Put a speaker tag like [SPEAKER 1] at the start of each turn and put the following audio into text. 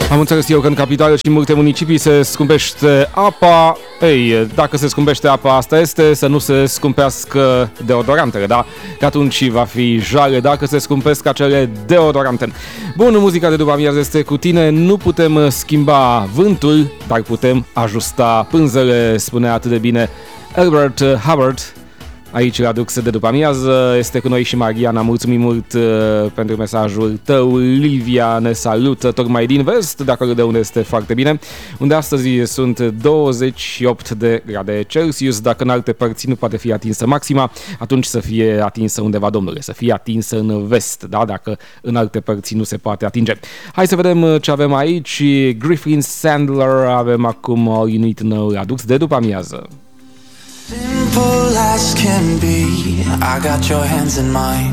[SPEAKER 1] Am înțeles eu că în capitală și în multe municipii se scumpește apa. Ei, dacă se scumpește apa, asta este, să nu se scumpească deodorantele, da? Că atunci va fi jale dacă se scumpesc acele deodorante. Bun, muzica de după amiază este cu tine. Nu putem schimba vântul, dar putem ajusta pânzele, spunea atât de bine Albert Hubbard. Aici la Dux de după amiază este cu noi și Mariana. Mulțumim mult pentru mesajul tău. Livia ne salută tocmai din vest, de acolo de unde este foarte bine, unde astăzi sunt 28 de grade Celsius. Dacă în alte părți nu poate fi atinsă maxima, atunci să fie atinsă undeva, domnule, să fie atinsă în vest, da? Dacă în alte părți nu se poate atinge. Hai să vedem ce avem aici. Griffin Sandler, avem acum All You Need to Know la Dux de după amiază.
[SPEAKER 2] Simple as can be, I got your hands in mine.